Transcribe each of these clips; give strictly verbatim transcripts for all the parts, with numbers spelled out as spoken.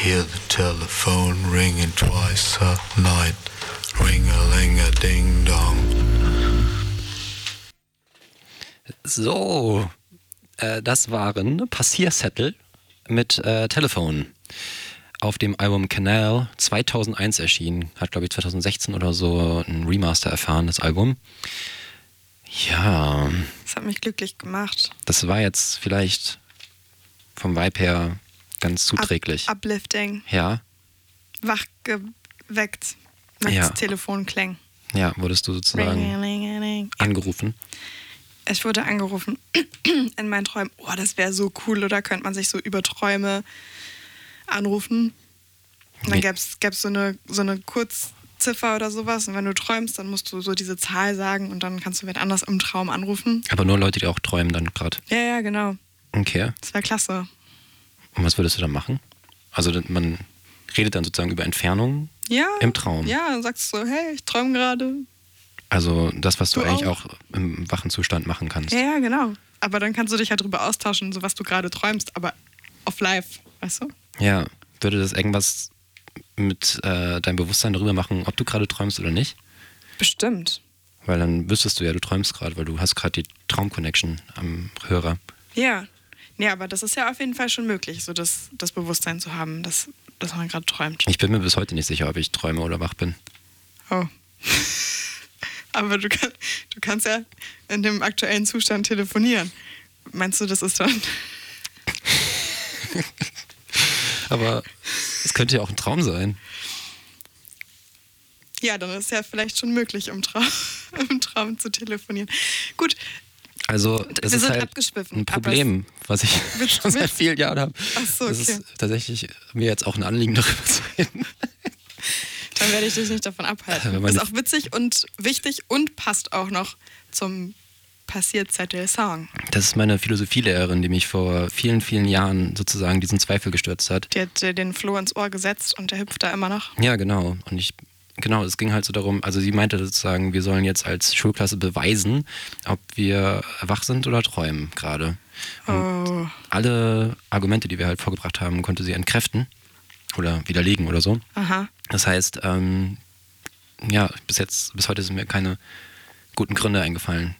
hear the telephone ringing twice a night. Ring-a-ling-a-ding-dong. So, äh, das waren Passierzettel mit äh, Telefon. Auf dem Album Canal zweitausendeins erschienen. Hat, glaube ich, zweitausendsechzehn oder so ein Remaster erfahren, das Album. Ja. Das hat mich glücklich gemacht. Das war jetzt vielleicht vom Vibe her ganz zuträglich. Up- uplifting. Ja. Wachgeweckt mit ja. Telefonklang. Ja, wurdest du sozusagen Ring, ring, ring. angerufen? Ich wurde angerufen in meinen Träumen. Oh, das wäre so cool, oder? Könnte man sich so über Träume anrufen. Und dann gäbe es so eine, so eine Kurzziffer oder sowas. Und wenn du träumst, dann musst du so diese Zahl sagen und dann kannst du wen anders im Traum anrufen. Aber nur Leute, die auch träumen dann gerade. Ja, ja, genau. Okay. Das wäre klasse. Und was würdest du dann machen? Also man redet dann sozusagen über Entfernungen ja, im Traum. Ja, dann sagst du so, hey, ich träume gerade. Also das, was du, du eigentlich auch? auch im wachen Zustand machen kannst. Ja, ja, genau. Aber dann kannst du dich ja drüber austauschen, so was du gerade träumst, aber auf live, weißt du? Ja, würde das irgendwas mit äh, deinem Bewusstsein darüber machen, ob du gerade träumst oder nicht? Bestimmt. Weil dann wüsstest du ja, du träumst gerade, weil du hast gerade die Traumconnection am Hörer. Ja. Ja, aber das ist ja auf jeden Fall schon möglich, so das, das Bewusstsein zu haben, dass, dass man gerade träumt. Ich bin mir bis heute nicht sicher, ob ich träume oder wach bin. Oh. Aber du, kann, du kannst ja in dem aktuellen Zustand telefonieren. Meinst du, das ist dann... Aber es könnte ja auch ein Traum sein. Ja, dann ist es ja vielleicht schon möglich, im Traum, im Traum zu telefonieren. Gut. Also das Wir ist sind halt abgeschwiffen, ein Problem, was ich schon seit vielen Jahren habe. Ach so, okay. Das ist tatsächlich mir jetzt auch ein Anliegen, darüber zu reden. Dann werde ich dich nicht davon abhalten. Ist auch witzig und wichtig und passt auch noch zum Passierzettel-Song. Das ist meine Philosophielehrerin, die mich vor vielen, vielen Jahren sozusagen diesen Zweifel gestürzt hat. Die hat den Floh ins Ohr gesetzt und der hüpft da immer noch. Ja, genau. Und ich, genau, es ging halt so darum, also sie meinte sozusagen, wir sollen jetzt als Schulklasse beweisen, ob wir wach sind oder träumen gerade. Und oh. alle Argumente, die wir halt vorgebracht haben, konnte sie entkräften oder widerlegen oder so. Aha. Das heißt, ähm, ja, bis jetzt, bis heute sind mir keine guten Gründe eingefallen.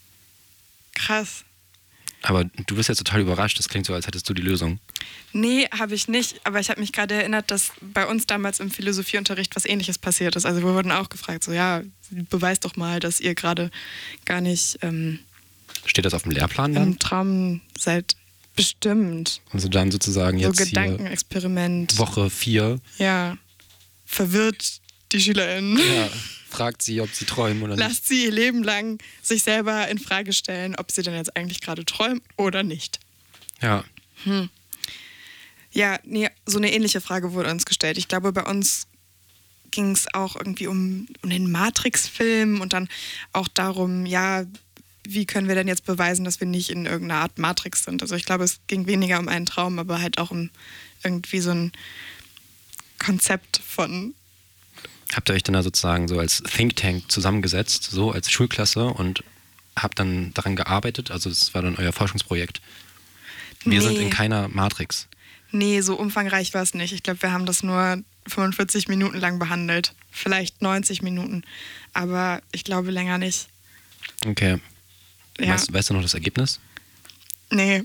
Krass. Aber du bist jetzt total überrascht, das klingt so, als hättest du die Lösung. Nee, habe ich nicht, aber ich habe mich gerade erinnert, dass bei uns damals im Philosophieunterricht was Ähnliches passiert ist. Also wir wurden auch gefragt, so ja, beweist doch mal, dass ihr gerade gar nicht ähm, Steht das auf dem Lehrplan dann? im Traum seid. Bestimmt. Also dann sozusagen jetzt so Gedankenexperiment. Hier Woche vier. Ja. Verwirrt die SchülerInnen. Ja. Fragt sie, ob sie träumen oder nicht. Lasst sie ihr Leben lang sich selber in Frage stellen, ob sie denn jetzt eigentlich gerade träumen oder nicht. Ja. Hm. Ja, nee, so eine ähnliche Frage wurde uns gestellt. Ich glaube, bei uns ging es auch irgendwie um, um den Matrix-Film und dann auch darum, ja, wie können wir denn jetzt beweisen, dass wir nicht in irgendeiner Art Matrix sind? Also ich glaube, es ging weniger um einen Traum, aber halt auch um irgendwie so ein Konzept von... Habt ihr euch dann da sozusagen so als Think Tank zusammengesetzt, so als Schulklasse und habt dann daran gearbeitet? Also das war dann euer Forschungsprojekt. Wir nee. sind in keiner Matrix. Nee, so umfangreich war es nicht. Ich glaube, wir haben das nur fünfundvierzig Minuten lang behandelt. Vielleicht neunzig Minuten. Aber ich glaube länger nicht. Okay. Ja. Weißt, weißt du noch das Ergebnis? Nee.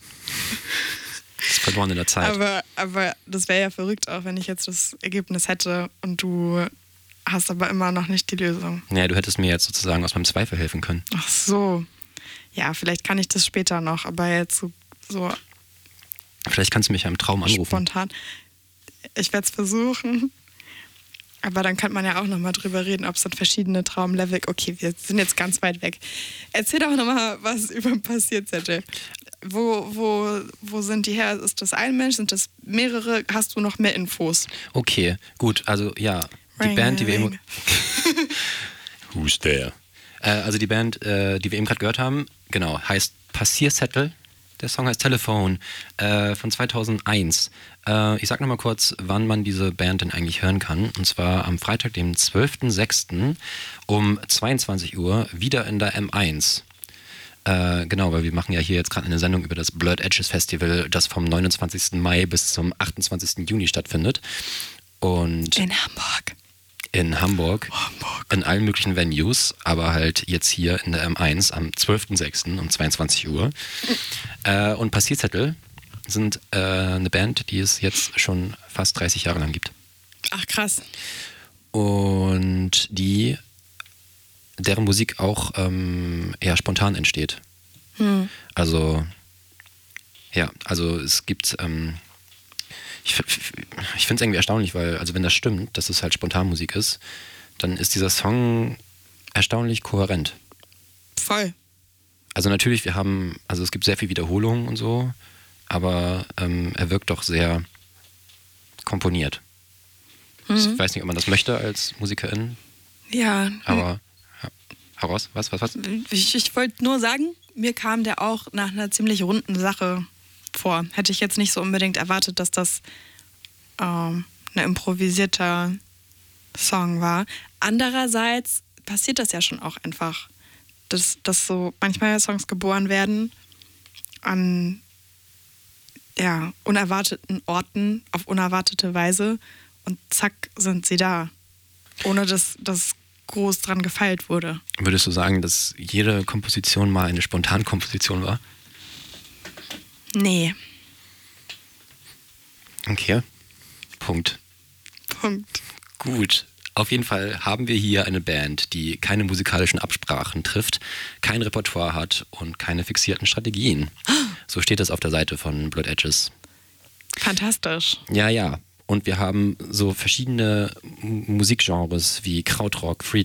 Das ist verloren in der Zeit. Aber, aber das wäre ja verrückt, auch wenn ich jetzt das Ergebnis hätte und du hast aber immer noch nicht die Lösung. Naja, du hättest mir jetzt sozusagen aus meinem Zweifel helfen können. Ach so. Ja, vielleicht kann ich das später noch, aber jetzt so... so vielleicht kannst du mich ja im Traum anrufen. Spontan. Ich werde es versuchen. Aber dann kann man ja auch nochmal drüber reden, ob es dann verschiedene Traumlevel... Okay, wir sind jetzt ganz weit weg. Erzähl doch nochmal was über Passierzettel. Wo, wo, wo sind die her? Ist das ein Mensch? Sind das mehrere? Hast du noch mehr Infos? Okay, gut. Also ja, die Ring, Band, die wir ring. eben... Who's there? Äh, also die Band, äh, die wir eben gerade gehört haben, genau, heißt Passierzettel. Der Song heißt Telefon äh, von zweitausendeins. Äh, ich sag nochmal kurz, wann man diese Band denn eigentlich hören kann. Und zwar am Freitag, dem zwölften sechsten um zweiundzwanzig Uhr wieder in der M eins. Äh, genau, weil wir machen ja hier jetzt gerade eine Sendung über das Blurred Edges Festival, das vom neunundzwanzigsten Mai bis zum achtundzwanzigsten Juni stattfindet. Und In Hamburg. in Hamburg, Hamburg. in allen möglichen Venues, aber halt jetzt hier in der M eins am zwölften sechsten um zweiundzwanzig Uhr. Äh, und Passierzettel sind äh, eine Band, die es jetzt schon fast dreißig Jahre lang gibt. Ach, krass. Und die, deren Musik auch ähm, eher spontan entsteht. Hm. Also, ja, also es gibt, ähm, ich, ich finde es irgendwie erstaunlich, weil, also wenn das stimmt, dass es halt Spontanmusik ist, dann ist dieser Song erstaunlich kohärent. Voll. Also natürlich, wir haben, also es gibt sehr viel Wiederholungen und so, aber ähm, er wirkt doch sehr komponiert. Mhm. Ich weiß nicht, ob man das möchte als Musikerin, Ja. aber ja, heraus, was, was, was? Ich, ich wollte nur sagen, mir kam der auch nach einer ziemlich runden Sache vor. Hätte ich jetzt nicht so unbedingt erwartet, dass das ähm, ein improvisierter Song war. Andererseits passiert das ja schon auch einfach, dass, dass so manchmal Songs geboren werden an ja, unerwarteten Orten, auf unerwartete Weise und zack sind sie da, ohne dass das groß dran gefeilt wurde. Würdest du sagen, dass jede Komposition mal eine Spontankomposition war? Nee. Okay. Punkt. Punkt. Gut. Auf jeden Fall haben wir hier eine Band, die keine musikalischen Absprachen trifft, kein Repertoire hat und keine fixierten Strategien. So steht es auf der Seite von Blurred Edges. Fantastisch. Ja, ja. Und wir haben so verschiedene M- Musikgenres wie Krautrock, Free,